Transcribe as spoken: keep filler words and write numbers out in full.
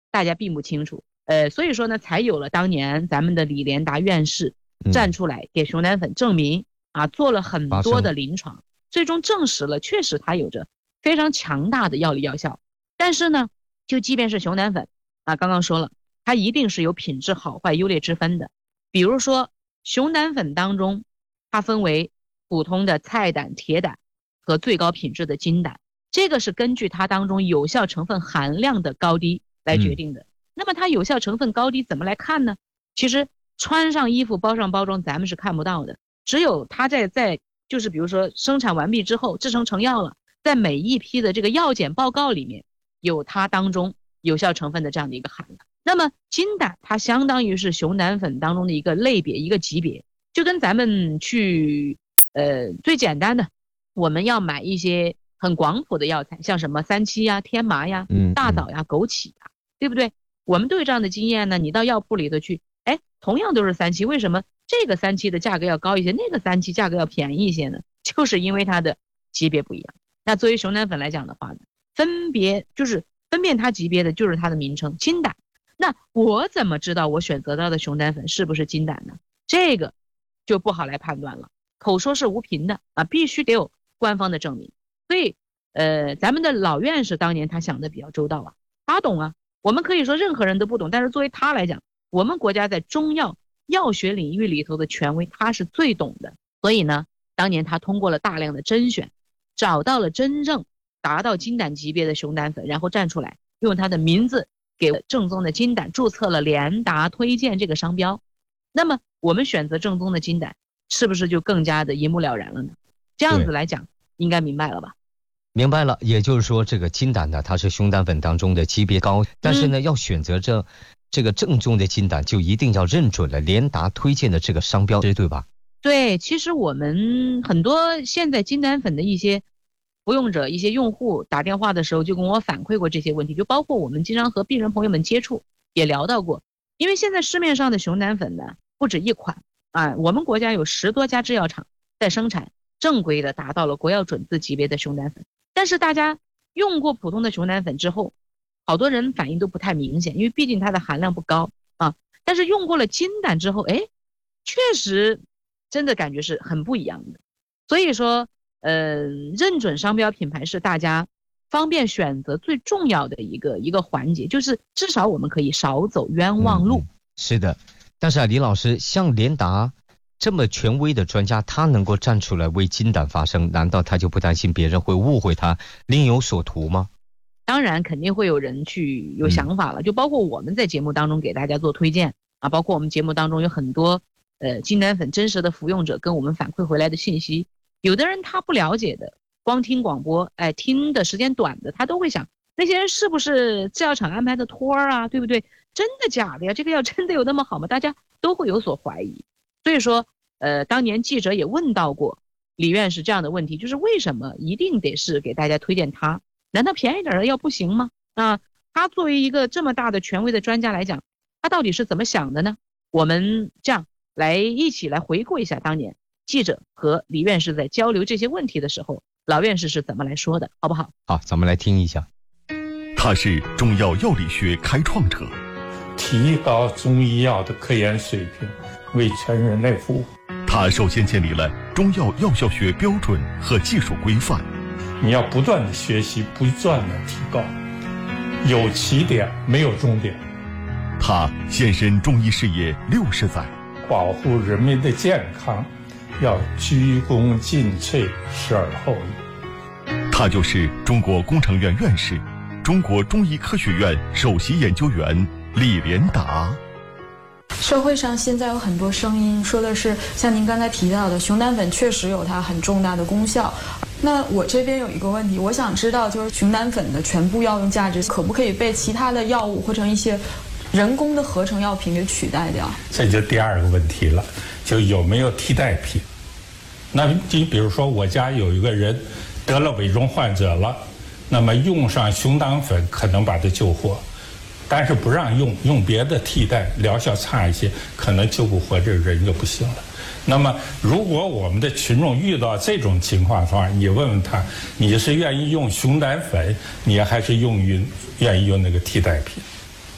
大家并不清楚。呃，所以说呢，才有了当年咱们的李连达院士站出来给熊胆粉证明、嗯、啊，做了很多的临床，最终证实了确实它有着非常强大的药力药效。但是呢，就即便是熊胆粉啊，刚刚说了，它一定是有品质好坏优劣之分的。比如说熊胆粉当中，它分为普通的菜胆、铁胆和最高品质的金胆，这个是根据它当中有效成分含量的高低来决定的。嗯、那么它有效成分高低怎么来看呢？其实穿上衣服包上包装咱们是看不到的，只有它在在就是比如说生产完毕之后制成成药了，在每一批的这个药检报告里面有它当中有效成分的这样的一个含量。那么金胆它相当于是熊胆粉当中的一个类别一个级别，就跟咱们去呃最简单的我们要买一些很广谱的药材，像什么三七呀、天麻呀、大枣呀、枸杞呀，对不对？我们都有这样的经验呢。你到药铺里头去，哎，同样都是三七，为什么这个三七的价格要高一些，那个三七价格要便宜一些呢？就是因为它的级别不一样。那作为熊胆粉来讲的话呢，分别就是分辨它级别的就是它的名称金胆。那我怎么知道我选择到的熊胆粉是不是金胆呢？这个就不好来判断了，口说是无凭的啊，必须得有官方的证明。所以呃，咱们的老院士当年他想的比较周到啊，他懂啊。我们可以说任何人都不懂，但是作为他来讲，我们国家在中药药学领域里头的权威，他是最懂的。所以呢，当年他通过了大量的甄选，找到了真正达到金胆级别的熊胆粉，然后站出来用他的名字给正宗的金胆注册了联达推荐这个商标。那么我们选择正宗的金胆，是不是就更加的一目了然了呢？这样子来讲应该明白了吧？ 明白了，也就是说这个金胆呢，它是熊胆粉当中的级别高，但是呢、嗯、要选择这这个正宗的金胆，就一定要认准了联达推荐的这个商标，对吧？ 对，其实我们很多现在金胆粉的一些服用者、一些用户打电话的时候就跟我反馈过这些问题，就包括我们经常和病人朋友们接触也聊到过。因为现在市面上的熊胆粉呢不止一款啊，我们国家有十多家制药厂在生产正规的达到了国药准字级别的熊胆粉。但是大家用过普通的熊胆粉之后，好多人反应都不太明显，因为毕竟它的含量不高啊。但是用过了金胆之后，哎，确实真的感觉是很不一样的。所以说呃，认准商标品牌是大家方便选择最重要的一个一个环节，就是至少我们可以少走冤枉路。 嗯、是的，但是啊，李老师，像联达这么权威的专家，他能够站出来为金胆发声，难道他就不担心别人会误会他另有所图吗？ 当然肯定会有人去有想法了、嗯、就包括我们在节目当中给大家做推荐啊，包括我们节目当中有很多呃金胆粉真实的服用者跟我们反馈回来的信息。有的人他不了解的，光听广播，哎，听的时间短的，他都会想那些人是不是制药厂安排的托儿啊，对不对？真的假的呀？这个药真的有那么好吗？大家都会有所怀疑。所以说呃，当年记者也问到过李院士这样的问题，就是为什么一定得是给大家推荐他？难道便宜点的药不行吗？啊，他作为一个这么大的权威的专家来讲，他到底是怎么想的呢？我们这样来一起来回顾一下当年记者和李院士在交流这些问题的时候，老院士是怎么来说的，好不好？ 好，咱们来听一下。 他是中药药理学开创者， 提高中医药的科研水平，为全人类服务。 他首先建立了中药药效学标准和技术规范。 你要不断的学习，不断的提高，有起点没有终点。 他献身中医事业六十载， 保护人民的健康要鞠躬尽瘁，失而后已。 他就是中国工程院院士、中国中医科学院首席研究员李连达。 社会上现在有很多声音说的是像您刚才提到的，熊胆粉确实有它很重大的功效。那我这边有一个问题，我想知道就是熊胆粉的全部药用价值可不可以被其他的药物或者一些人工的合成药品给取代掉？ 这就第二个问题了，就有没有替代品。那你比如说我家有一个人得了危重患者了，那么用上熊胆粉可能把他救活，但是不让用，用别的替代，疗效差一些，可能救不活，这人就不行了。那么如果我们的群众遇到这种情况的话，你问问他，你是愿意用熊胆粉，你还是用于愿意用那个替代品？